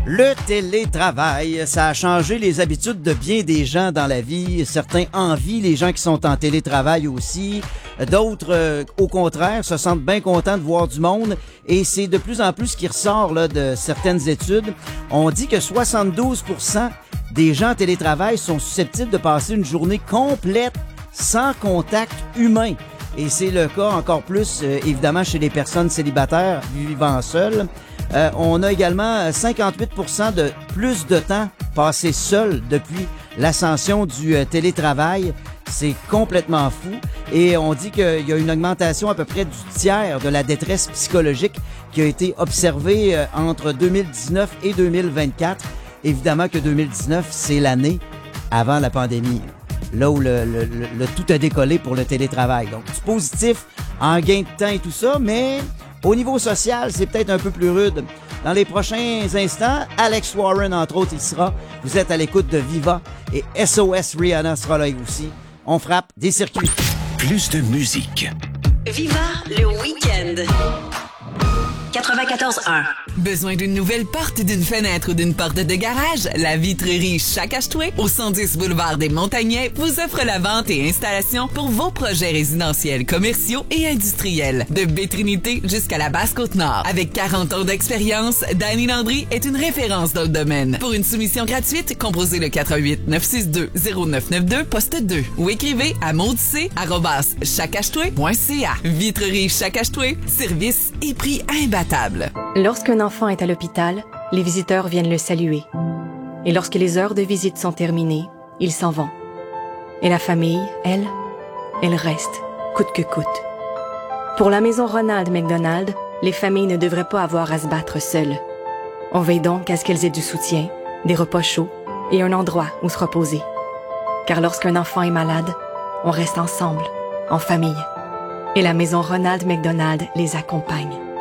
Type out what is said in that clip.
Le télétravail, ça a changé les habitudes de bien des gens dans la vie. Certains envient les gens qui sont en télétravail aussi. D'autres, au contraire, se sentent bien contents de voir du monde. Et c'est de plus en plus ce qui ressort là, de certaines études. On dit que 72% des gens en télétravail sont susceptibles de passer une journée complète sans contact humain. Et c'est le cas encore plus, évidemment, chez les personnes célibataires vivant seules. On a également 58% de plus de temps passé seul depuis l'ascension du télétravail. C'est complètement fou. Et on dit qu'il y a une augmentation à peu près du tiers de la détresse psychologique qui a été observée entre 2019 et 2024. Évidemment que 2019, c'est l'année avant la pandémie, là où le tout a décollé pour le télétravail. Donc, du positif en gain de temps et tout ça, mais au niveau social, c'est peut-être un peu plus rude. Dans les prochains instants, Alex Warren, entre autres, il sera. Vous êtes à l'écoute de Viva et SOS Rihanna sera là aussi. On frappe des circuits. Plus de musique. Viva le week-end. 94.1. Besoin d'une nouvelle porte, d'une fenêtre ou d'une porte de garage? La Vitrerie Chac-Achetoué, au 110 boulevard des Montagnais, vous offre la vente et installation pour vos projets résidentiels, commerciaux et industriels. De Baie-Trinité jusqu'à la Basse-Côte-Nord. Avec 40 ans d'expérience, Danny Landry est une référence dans le domaine. Pour une soumission gratuite, composez le 418-962-0992, poste 2. Ou écrivez à maudicé@chacachetoué.ca. Vitrerie Chac-Achetoué, service et prix imbattables. Lorsqu'un enfant est à l'hôpital, les visiteurs viennent le saluer. Et lorsque les heures de visite sont terminées, ils s'en vont. Et la famille, elle reste, coûte que coûte. Pour la maison Ronald McDonald, les familles ne devraient pas avoir à se battre seules. On veille donc à ce qu'elles aient du soutien, des repas chauds et un endroit où se reposer. Car lorsqu'un enfant est malade, on reste ensemble, en famille. Et la maison Ronald McDonald les accompagne.